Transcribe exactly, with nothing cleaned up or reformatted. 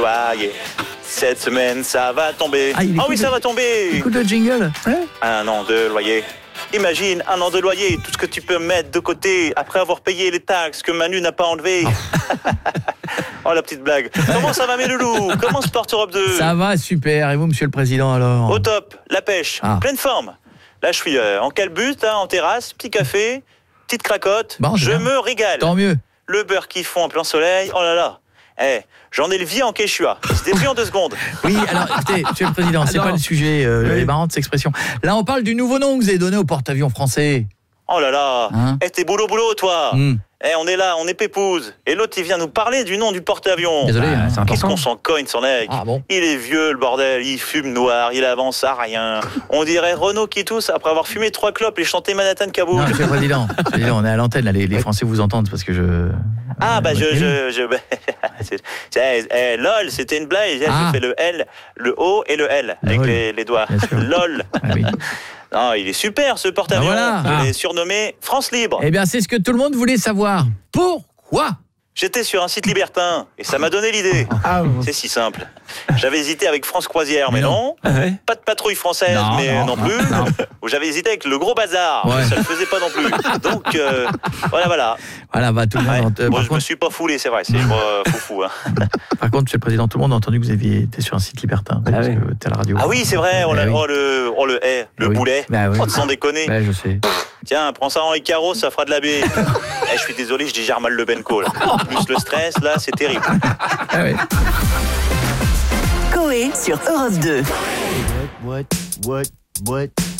loyer. Cette semaine, ça va tomber. Ah, Ah oui, ça de... va tomber. Écoute le jingle. Ouais. Un an de loyer. Imagine un an de loyer, tout ce que tu peux mettre de côté après avoir payé les taxes que Manu n'a pas enlevées. Oh, la petite blague. Comment ça va, mes loulous? Comment se porte Europe deux? Ça va, super. Et vous, monsieur le président, alors? Au top, la pêche, ah. pleine forme. Là, je suis euh, en calbute, hein, en terrasse, petit café, petite cracotte. Bon, je bien. me régale. Tant mieux. Le beurre qui fond en plein soleil, oh là là. Eh, j'en ai le vie en quechua. C'était pris en deux secondes. Oui, alors, écoutez, monsieur le président, c'est alors, pas le sujet. Euh, oui. Elle est marrante, cette expression. Là, on parle du nouveau nom que vous avez donné au porte-avions français. Oh là là. Hein? Eh, t'es boulot boulot, toi. Mm. Eh, on est là, on est pépouze. Et l'autre, il vient nous parler du nom du porte-avions. Désolé, ah, hein, c'est qu'est-ce important. qu'on s'en cogne, son mec. Ah bon? Il est vieux, le bordel. Il fume noir, il avance à rien. On dirait Renaud qui tousse après avoir fumé trois clopes et chanté Manhattan Kaboul. Non, monsieur le président, on est à l'antenne, là, les, les Français vous entendent parce que je... Ah, bah, euh, je... oui. je, je c'est, c'est, eh, lol, c'était une blague. Ah. Je fais le L, le O et le L avec Lol. les, les doigts. Lol. Ah, oui. Non, il est super, ce porte-avions. Ah, voilà. Je l'ai Ah. surnommé France Libre. Eh bien, c'est ce que tout le monde voulait savoir. Pourquoi? J'étais sur un site libertin et ça m'a donné l'idée. Ah, bon. C'est si simple. J'avais hésité avec France Croisière, mais, mais non. non. Ah ouais. Pas de patrouille française, non, mais non, non, non plus. non. Ou j'avais hésité avec le Gros Bazar, ouais. mais ça le faisait pas non plus. Donc, euh, voilà, voilà. Voilà, bah, tout le monde... Ouais. Euh, bon, je contre... me suis pas foulé, c'est vrai, c'est moi foufou. Hein. Par contre, monsieur le président, tout le monde a entendu que vous aviez été sur un site libertin. Ah, parce oui. que t'es à la radio. Ah oui, c'est vrai, on bah, a, oui. oh, le, oh, le, hey, le oui. boulet. Bah, oui. Oh, sans déconner. Bah, je sais. Tiens, prends ça en Icaro, ça fera de la baie. Eh, je suis désolé, je digère mal le Benko. Là. Plus le stress, là, c'est terrible. Ah oui. Coé sur Europe deux. What, what, what, what?